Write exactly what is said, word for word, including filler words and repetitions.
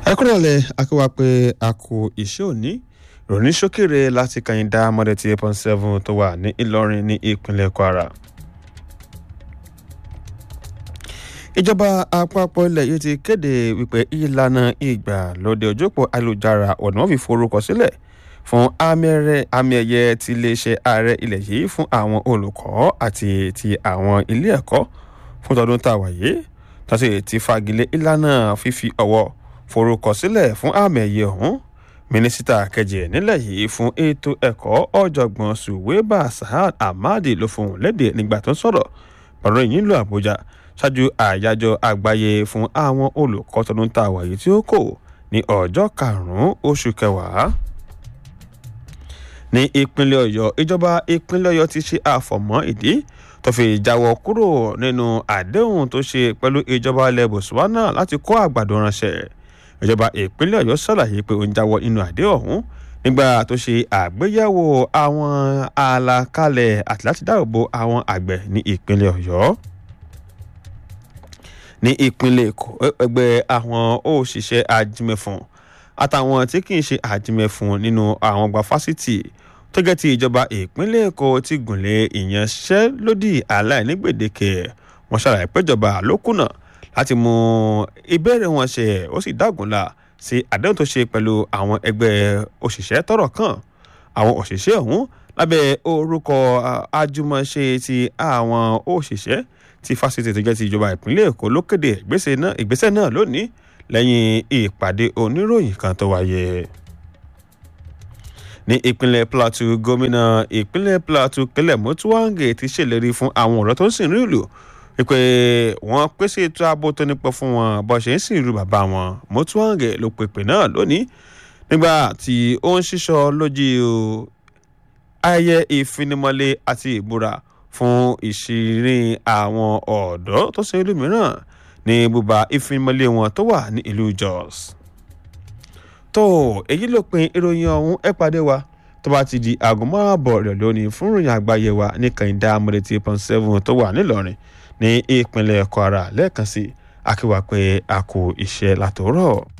ẹ kúrọ̀lẹ́ akíwá pé a kú iṣẹ́ òní ìròyìn ṣókèrè láti kàyíndá mọ́dẹ̀tì eight point seven tó wà ní Ìlọrin ní ìpínlẹ̀ Kwara. ìjọba àpapọ̀ ilẹ̀ yìí ti kéde wípé ìlànà ìgbàlódé ojópó ayélujára ọ̀nà wọn fi forúkọ sílẹ̀ fún àmì ẹ̀yẹ ti iléeṣẹ́ ààrẹ ilẹ̀ yìí fún àwọn olùkọ́ àti ti àwọn ilé ẹ̀kọ́ fún tọdún tá a wà yìí tó sì ti fagilé ìlànà fífi ọwọ́ forúkọ sílẹ̀ fún àmì ẹ̀yẹ ọ̀hún. mínísítà kejì nílẹ̀ yìí fún ètò ẹ̀kọ́ ọ̀jọ̀gbọ́n Suwaiba Sa'ad Ahmadi ló fohùn lédè nígbà tó ń sọ̀rọ̀ pẹ̀lú ìyìn ìlú Àbújá ṣáájú àyájọ́ àgbáyé fún àwọn olùkọ́ tọdún tá a wà yìí tí ó kò ní ọjọ́ karùn-ún oṣù kẹwàá. ní ìpínlẹ̀ Ọ̀yọ́ ìjọba ìpínlẹ̀ Ọ̀yọ́ ti ṣe àfọ̀mọ́ ìdí tó fi jáwọ́ kúrò nínú àdéhùn tó ṣe pẹ̀lú ìjọba ilẹ̀ Botswana láti kó àgbàdo ránṣẹ́. ìjọba ìpínlẹ̀ Ọ̀yọ́ ṣàlàyé pé ó ń jáwọ́ nínú àdéhùn ọ̀hún nígbà tó ṣe àgbéyẹ̀wò àwọn àlàkalẹ̀ àti láti dáàbò àwọn àgbẹ̀ ní ìpínlẹ̀ Ọ̀yọ́. ní ìpínlẹ̀ Èkó ẹgbẹ́ àwọn òṣìṣẹ́ ajímẹ̀fọ̀n àtàwọn tí kì í ṣe ajímẹ̀fọ̀n nínú àwọn ọgbà fásitì tó jẹ́ ti ìjọba ìpínlẹ̀ Èkó ti gùnlé ìyanṣẹ́lódì aláìnígbèdéke. wọ́n ṣàlàyé pé ìjọba ló kùnà láti mú ìbéèrè wọn ṣe ó sì dágunlá sí àdéhùn tó ṣe pẹ̀lú àwọn ẹgbẹ́ òṣìṣẹ́ tọ́rọ̀ kàn. àwọn òṣìṣẹ́ ọ̀hún lábẹ́ orúkọ àjùmọ̀ṣe ti àwọn òṣìṣẹ́ ti fásitì tó jẹ́ ti ìjọba ìpínlẹ̀ Èkó ló kéde ìgbésẹ̀ náà lónìí lẹ́yìn ìpàdé oníròyìn kan tó wáyé. ní ìpínlẹ̀ Plateau gómìnà ìpínlẹ̀ Plateau Caleb Mutfwang ti ṣèlérí fún àwọn ọ̀rọ̀ tó ń sìn rí ìlú wípé wọ́n pèsè ètò ààbò tó nípọn fún wọn bó ṣe ń sìn ìlú bàbá wọn. Mutfwang ló pèpè náà lónìí nígbà tí ó ń ṣíṣọ lójú ayẹyẹ ìfinimọ̀lé àti ìbúra fún ìṣírí àwọn ọ̀dọ́ tó sin ìlú mìíràn ní bùbá ìfinimọ̀lé wọn tó wà ní ìlú Jos. tó èyí ló pin ìròyìn ọ̀hún ẹ pàdé wa tó bá ti di aago márùn-ún àbọ̀ rẹ̀ lónìí fún ìròyìn àgbáyé wa ní kàyíndá mọ́dẹ̀tì eight point seven tó wà nílọrin ní ìpínlẹ̀ Kwara lẹ́ẹ̀kan sí akíwá pé a kú iṣẹ́ látòórọ̀.